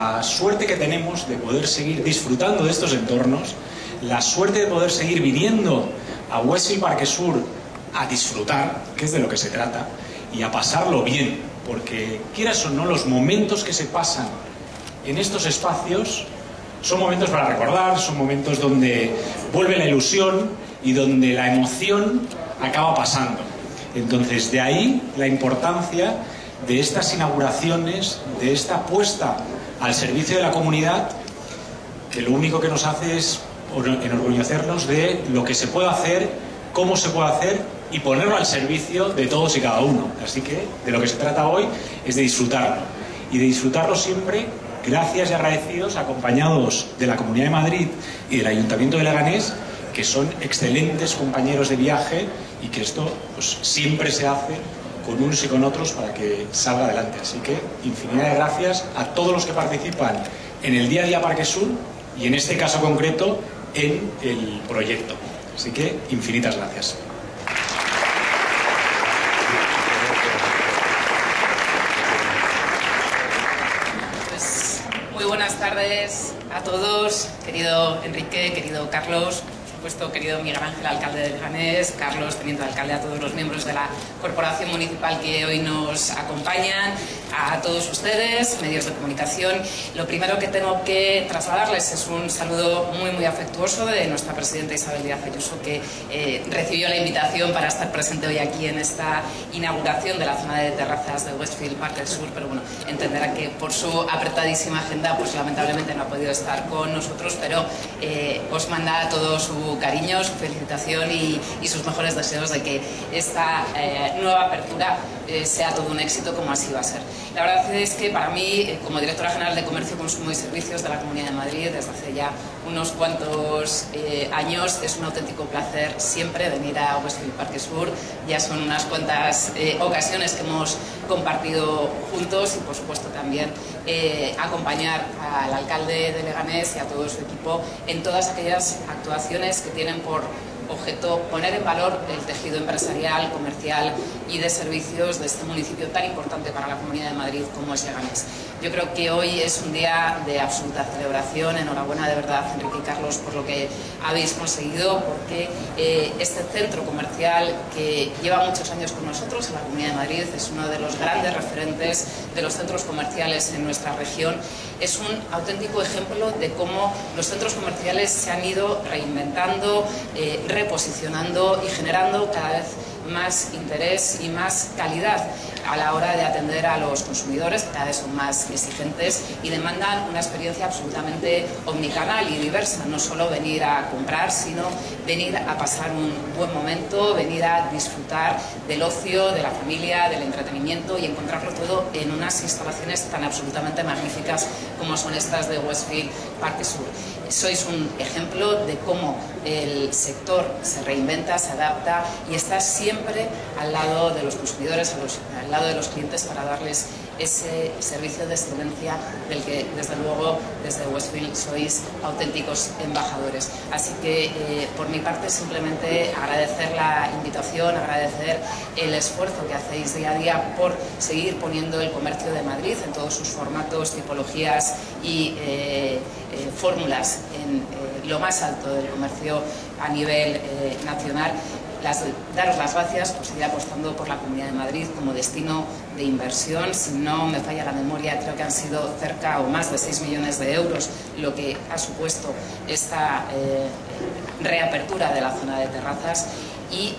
La suerte que tenemos de poder seguir disfrutando de estos entornos, la suerte de poder seguir viniendo a Westfield Parque Sur a disfrutar, que es de lo que se trata, y a pasarlo bien, porque quieras o no, los momentos que se pasan en estos espacios son momentos para recordar, son momentos donde vuelve la ilusión y donde la emoción acaba pasando. Entonces, de ahí la importancia de estas inauguraciones, de esta puesta al servicio de la comunidad, que lo único que nos hace es enorgullecernos de lo que se puede hacer, cómo se puede hacer y ponerlo al servicio de todos y cada uno. Así que de lo que se trata hoy es de disfrutarlo, y de disfrutarlo siempre gracias y agradecidos, acompañados de la Comunidad de Madrid y del Ayuntamiento de Leganés, que son excelentes compañeros de viaje, y que esto pues siempre se hace con unos y con otros para que salga adelante. Así que infinidad de gracias a todos los que participan en el Día a Día Parque Sur y en este caso concreto en el proyecto. Así que infinitas gracias. Pues muy buenas tardes a todos, querido Enrique, querido Carlos, por supuesto, querido Miguel Ángel, alcalde de Leganés, Carlos, teniente de alcalde, a todos los miembros de la corporación municipal que hoy nos acompañan, a todos ustedes, medios de comunicación. Lo primero que tengo que trasladarles es un saludo muy afectuoso de nuestra presidenta Isabel Díaz Ayuso, que recibió la invitación para estar presente hoy aquí en esta inauguración de la zona de terrazas de Westfield Parque Sur, pero bueno, entenderá que por su apretadísima agenda, pues lamentablemente no ha podido estar con nosotros, pero os manda todo su cariño, su felicitación y sus mejores deseos de que esta nueva apertura sea todo un éxito, como así va a ser. La verdad es que para mí, como directora general de Comercio, Consumo y Servicios de la Comunidad de Madrid, desde hace ya unos cuantos años, es un auténtico placer siempre venir a Westfield Parque Sur. Ya son unas cuantas ocasiones que hemos compartido juntos, y por supuesto también acompañar al alcalde de Leganés y a todo su equipo en todas aquellas actuaciones que tienen por objeto poner en valor el tejido empresarial, comercial y de servicios de este municipio tan importante para la Comunidad de Madrid como es Leganés. Yo creo que hoy es un día de absoluta celebración. Enhorabuena de verdad, Enrique y Carlos, por lo que habéis conseguido, porque este centro comercial, que lleva muchos años con nosotros en la Comunidad de Madrid, es uno de los grandes referentes de los centros comerciales en nuestra región. Es un auténtico ejemplo de cómo los centros comerciales se han ido reinventando, reposicionando y generando cada vez más interés y más calidad a la hora de atender a los consumidores, que cada vez son más exigentes y demandan una experiencia absolutamente omnicanal y diversa. No solo venir a comprar, sino venir a pasar un buen momento, venir a disfrutar del ocio, de la familia, del entretenimiento, y encontrarlo todo en unas instalaciones tan absolutamente magníficas como son estas de Westfield Parque Sur. Sois un ejemplo de cómo el sector se reinventa, se adapta y está siempre al lado de los consumidores, al lado de los clientes, para darles ese servicio de excelencia del que, desde luego, desde Westfield sois auténticos embajadores. Así que, por mi parte, simplemente agradecer la invitación, agradecer el esfuerzo que hacéis día a día por seguir poniendo el comercio de Madrid en todos sus formatos, tipologías y fórmulas en lo más alto del comercio a nivel nacional. Daros las gracias por seguir apostando por la Comunidad de Madrid como destino de inversión. Si no me falla la memoria, creo que han sido cerca o más de 6 millones de euros lo que ha supuesto esta reapertura de la zona de terrazas, y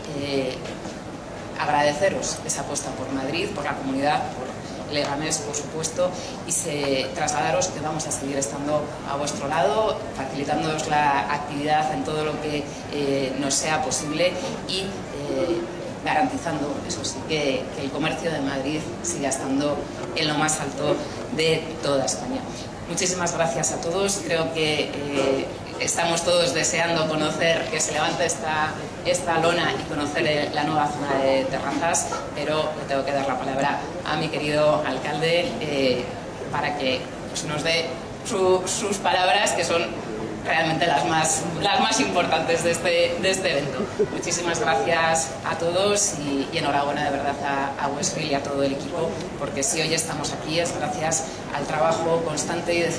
agradeceros esa apuesta por Madrid, por la comunidad, por Leganés, por supuesto, y trasladaros que vamos a seguir estando a vuestro lado, facilitándoos la actividad en todo lo que nos sea posible, y garantizando, eso sí, que el comercio de Madrid siga estando en lo más alto de toda España. Muchísimas gracias a todos. Creo que estamos todos deseando conocer, que se levante esta lona y conocer la nueva zona de terrazas, pero le tengo que dar la palabra a mi querido alcalde para que pues, nos dé sus palabras, que son realmente las más importantes de este evento. Muchísimas gracias a todos y enhorabuena de verdad a Westfield y a todo el equipo, porque si hoy estamos aquí es gracias al trabajo constante y decidido